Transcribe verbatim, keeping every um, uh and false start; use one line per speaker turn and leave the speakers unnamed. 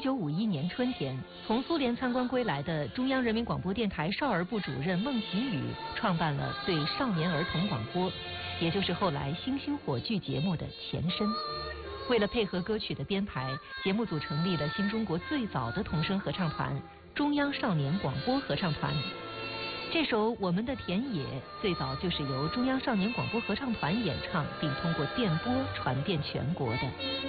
九五一年春天，从苏联参观归来的中央人民广播电台少儿部主任孟启宇创办了对少年儿童广播，也就是后来星星火炬节目的前身。为了配合歌曲的编排，节目组成立了新中国最早的童声合唱团——中央少年广播合唱团。这首《我们的田野》最早就是由中央少年广播合唱团演唱，并通过电波传遍全国的。